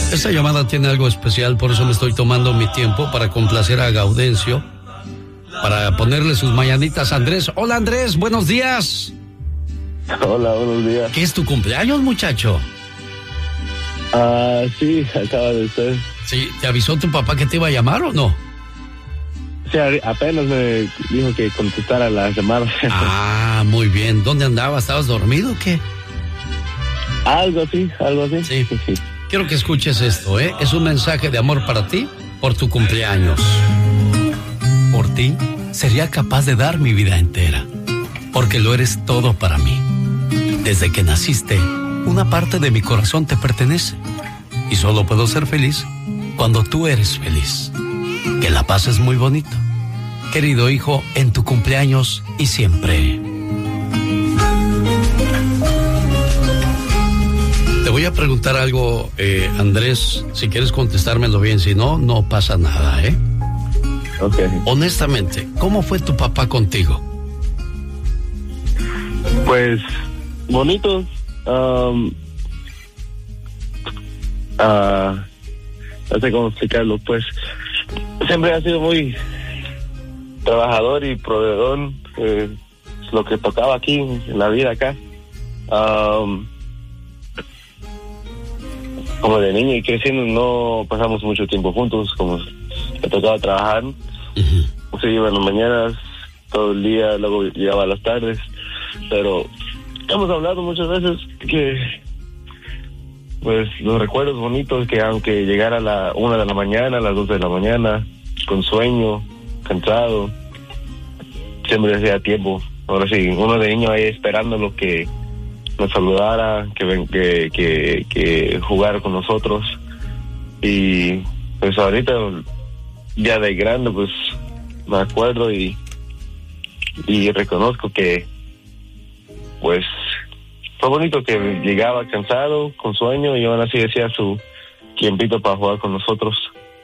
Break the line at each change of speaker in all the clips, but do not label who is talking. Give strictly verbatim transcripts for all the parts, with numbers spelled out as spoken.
Esta llamada tiene algo especial, por eso me estoy tomando mi tiempo para complacer a Gaudencio, para ponerle sus mañanitas a Andrés. Hola Andrés, buenos días.
Hola, buenos días.
¿Qué es tu cumpleaños, muchacho?
Ah, uh, sí, acaba de ser.
Sí, ¿te avisó tu papá que te iba a llamar o no?
Sí, apenas me dijo que contestara la llamada.
Ah, muy bien. ¿Dónde andabas? ¿Estabas dormido o qué?
Algo así, algo así.
Sí. sí, sí. Quiero que escuches esto, ¿eh? Es un mensaje de amor para ti por tu cumpleaños. Por ti, sería capaz de dar mi vida entera, porque lo eres todo para mí. Desde que naciste, una parte de mi corazón te pertenece, y solo puedo ser feliz cuando tú eres feliz. Que la pases muy bonito, querido hijo, en tu cumpleaños y siempre. Te voy a preguntar algo, eh, Andrés, si quieres contestármelo bien, si no, no pasa nada, ¿eh?
Ok.
Honestamente, ¿cómo fue tu papá contigo?
Pues, bonito. Um, uh, no sé cómo explicarlo, pues. Siempre ha sido muy trabajador y proveedor, eh, lo que tocaba aquí en la vida acá. Um, como de niño y creciendo no pasamos mucho tiempo juntos, como me tocaba trabajar. Uh-huh. Se iba en las mañanas, todo el día, luego llegaba a las tardes, pero hemos hablado muchas veces que pues los recuerdos bonitos, que aunque llegara a la una de la mañana, a las dos de la mañana, con sueño, cansado, siempre hacía tiempo. Ahora sí, uno de niño ahí esperando lo que nos saludara, que, ven, que, que, que jugara con nosotros. Y pues ahorita, ya de grande, pues me acuerdo y, y reconozco que pues fue bonito que llegaba cansado, con sueño, y aún así decía su tiempito para jugar con nosotros.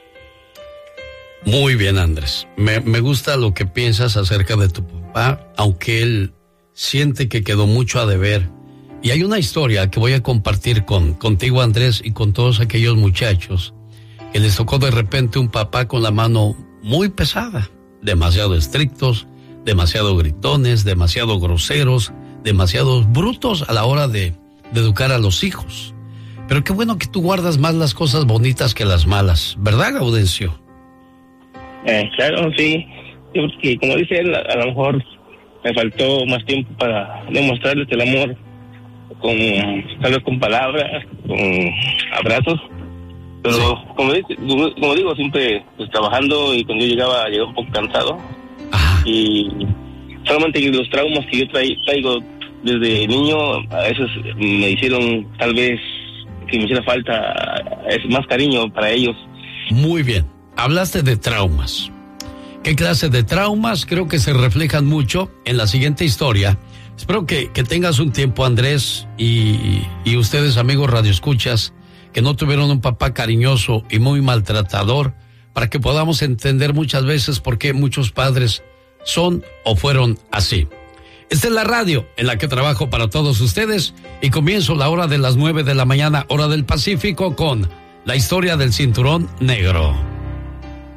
Muy bien, Andrés. Me, me gusta lo que piensas acerca de tu papá, aunque él siente que quedó mucho a deber. Y hay una historia que voy a compartir con, contigo, Andrés, y con todos aquellos muchachos que les tocó de repente un papá con la mano muy pesada, demasiado estrictos, demasiado gritones, demasiado groseros, demasiados brutos a la hora de, de educar a los hijos. Pero qué bueno que tú guardas más las cosas bonitas que las malas, ¿verdad, Gaudencio?
Eh, claro, sí. Sí, porque como dice él, a, a lo mejor me faltó más tiempo para demostrarles el amor, con tal vez con palabras, con abrazos. Pero sí, como, dice, como, como digo, siempre pues, trabajando, y cuando yo llegaba, llegaba un poco cansado. Ajá. Y solamente los traumas que yo tra- traigo desde niño, a veces me hicieron tal vez que me hiciera falta es más cariño para ellos.
Muy bien, hablaste de traumas. ¿Qué clase de traumas? Creo que se reflejan mucho en la siguiente historia. Espero que, que tengas un tiempo, Andrés, y, y ustedes, amigos radioescuchas, que no tuvieron un papá cariñoso y muy maltratador, para que podamos entender muchas veces por qué muchos padres son o fueron así. Esta es la radio en la que trabajo para todos ustedes, y comienzo la hora de las nueve de la mañana, hora del Pacífico, con la historia del cinturón negro.